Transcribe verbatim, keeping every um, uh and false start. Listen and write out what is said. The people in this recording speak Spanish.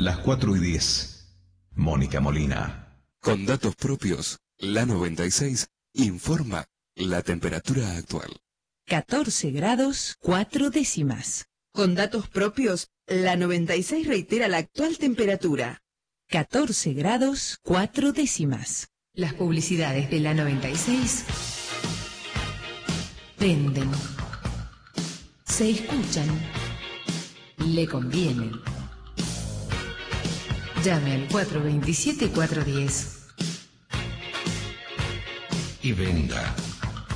las cuatro y diez. Mónica Molina. Con datos propios, la noventa y seis informa la temperatura actual. catorce grados, cuatro décimas. Con datos propios, la noventa y seis reitera la actual temperatura. catorce grados, cuatro décimas. Las publicidades de la noventa y seis venden, se escuchan, le convienen. Llame al cuatro veintisiete, cuatro diez. Y venda.